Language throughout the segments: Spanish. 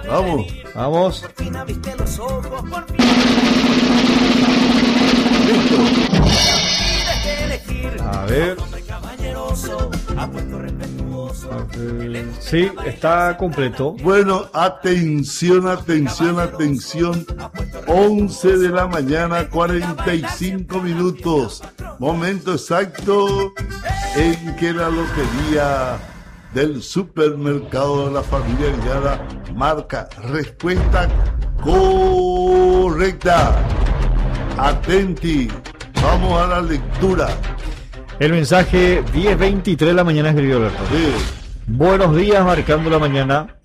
Vamos. Vamos. Listo. A ver. Sí, está completo. Bueno, atención. 11 de la mañana, 45 minutos. Momento exacto en que la lotería del supermercado de la familia Villada marca respuesta correcta. Atenti, vamos a la lectura. El mensaje 10:23 de la mañana escribió Alberto. Sí. Buenos días, marcando la mañana.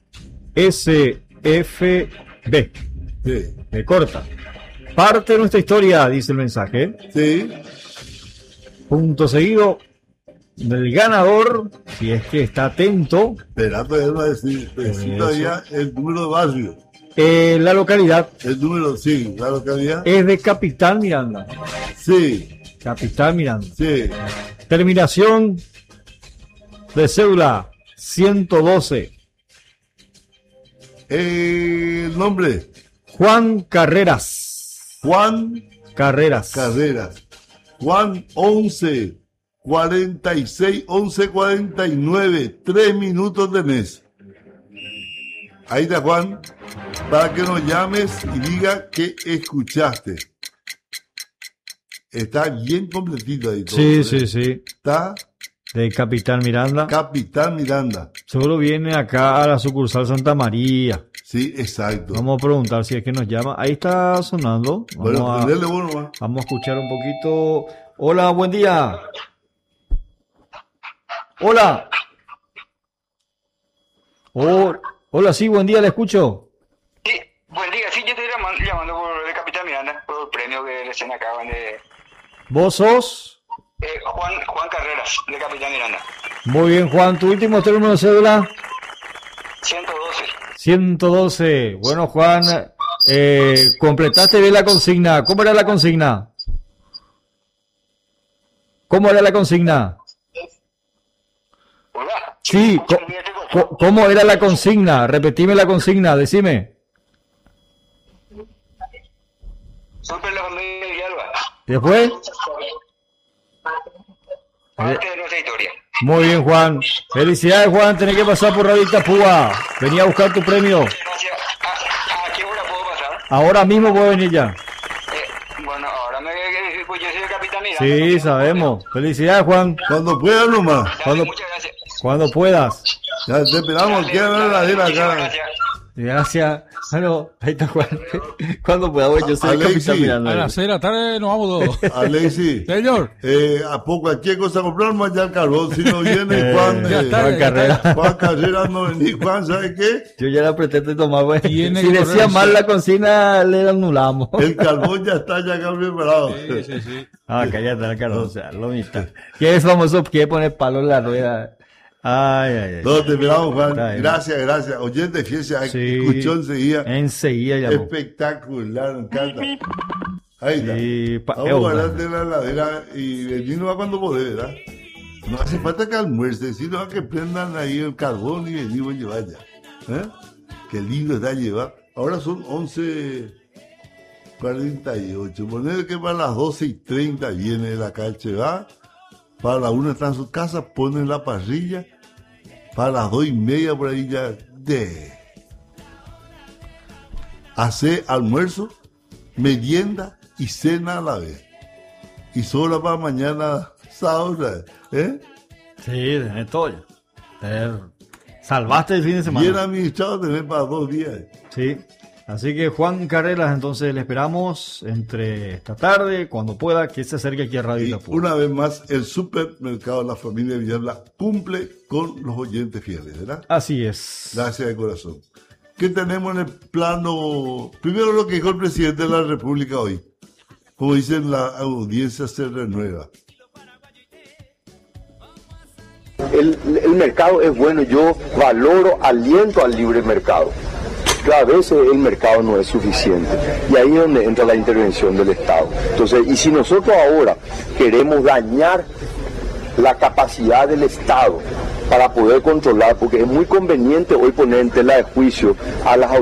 SFB. Sí. Me corta. Parte de nuestra historia, dice el mensaje. Sí. Punto seguido del ganador, si es que está atento. Espera, todavía no va a decir. Todavía el número de barrio. La localidad El número, sí, la localidad. es de Capital Miranda. Sí, Capital Miranda. sí. Terminación de cédula 112. El nombre, Juan Carreras. Juan Carreras. Carreras. Juan 11:49, 3 minutos de mes. Ahí está Juan, para que nos llames y diga que escuchaste. Está bien completito ahí todo. Sí, sí, sí. Está De Capital Miranda. Capitán Miranda. Seguro viene acá a la sucursal Santa María. Sí, exacto. Vamos a preguntar si es que nos llama. Ahí está sonando. Bueno, prendele uno más. Vamos a escuchar un poquito. Hola, buen día. Hola. Hola, sí, buen día, le escucho. Sí, buen día. Sí, yo estoy llamando por el Capitán Miranda, por el premio que recién acaban de... ¿Vos sos? Juan Carreras, de Capitán Miranda. Muy bien, Juan. ¿Tu último término de cédula? 112. 112. Bueno, Juan, completaste bien la consigna. ¿Cómo era la consigna? ¿Cómo era la consigna? Hola. Sí, ¿cómo era la consigna? Repetime la consigna, decime. Super la familia Villalba. ¿Después? Parte de nuestra historia. Muy bien, Juan. Felicidades, Juan. Tenés que pasar por Radio Itapúa. Venía a buscar tu premio. Gracias. ¿A qué hora puedo pasar? Ahora mismo puedo venir ya. Bueno, ahora pues yo soy el Capitán Miranda. Sí, sabemos. Felicidades, Juan. Cuando puedas nomás. Dale, muchas gracias. Cuando puedas. Ya te esperamos. Quiero ver la de Muchísimas acá. gracias. Gracias. Bueno, ahí está Juan. Cuando pueda, yo soy el Alexis. Capitán A Miranda. las 6 de la tarde nos vamos todos. Alexis. Señor. ¿A poco cualquier cosa comprar más ya el carbón? Si no viene Juan, ya está. Juan Carrera. Juan Carrera no vení. Juan, ¿sabe qué? Yo ya la pretendo tomar, güey. Tiene Si que decía correr. mal la consigna, le anulamos. El carbón ya está ya acá preparado. Sí. Ah, cállate la cara, o sea, lo mismo. ¿Qué es famoso? Quiere poner palo en la rueda. Ay. No, te esperamos, Juan. Está bien. Gracias. Oyente fiel, se Sí. escuchó enseguida. Enseguida ya. Espectacular, me encanta. Ahí está. Sí, Vamos a guardarte la heladera y venimos cuando podés, ¿verdad? No hace falta que almuerces, sino que prendan ahí el carbón y venimos a llevar ya. ¿Eh? Qué lindo está llevar. Ahora son 11:48. Poner que para las 12:30 viene la calle, ¿va? Para la 1 está en su casa, ponen la parrilla. Para las 2:30 por ahí ya hace almuerzo, merienda y cena a la vez. Y sobra para mañana sábado, ¿eh? Sí, tenés todo ya. Salvaste el fin de semana. Bien administrado tener para 2 días. Sí. Así que Juan Carreras, entonces le esperamos entre esta tarde, cuando pueda, que se acerque aquí a Radio Y Itapúa. una vez más, el supermercado de la familia Villalba cumple con los oyentes fieles, ¿verdad? Así es. Gracias de corazón. ¿Qué tenemos en el plano? Primero lo que dijo el presidente de la República hoy. Como dicen, la audiencia se renueva. El mercado es bueno, yo valoro, aliento al libre mercado. Pero a veces el mercado no es suficiente y ahí es donde entra la intervención del Estado. Entonces, y si nosotros ahora queremos dañar la capacidad del Estado para poder controlar, porque es muy conveniente hoy poner en tela de juicio a las